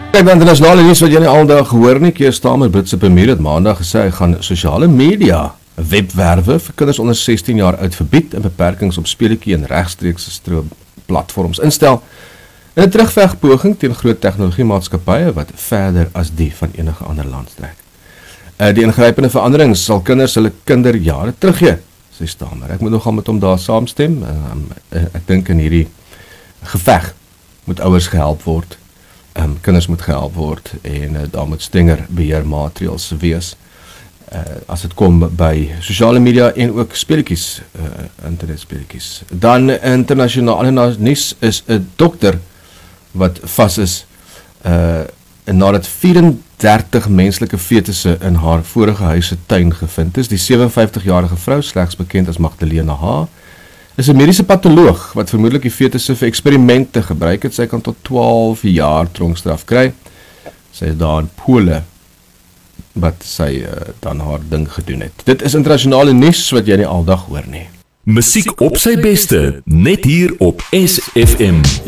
Kijk, die internasionale nuus wat jy nie aldag gehoor nie, Keir Starmer, Britse premier, het maandag gesê hy gaan sosiale media, webwerwe vir kinders onder 16 jaar oud verbied en beperkings op speletjie en regstreekse stroomplatforms instel in 'n terugvegpoging teen groot tegnologiemaatskappye wat verder as die van enige ander land strek. Die ingrypende veranderings sal kinders hulle kinderjare teruggee, sê Starmer. Ek moet nogal met hom daar saamstem. Ek dink in hierdie geveg moet ouers gehelp word. Kinders moet gehelp word en daar moet strenger beheermaatreëls wees as dit kom by sosiale media en ook speletjies, internetspeletjies. Dan internasionale nuus is 'n dokter wat vas is nadat 34 menslike fetusse in haar vorige huis se tuin gevind is. Die 57-jarige vrou, slegs bekend as Magdalena H., is 'n mediese patoloog wat vermoedelik die fetusse vir eksperimente gebruik het. Sy kan tot 12 jaar tronkstraf kry. Sy is daar in Pole wat sy dan haar ding gedoen het. Dit is internasionale nuus wat jy nie aldag hoor nie. Musiek op sy beste, net hier op SFM.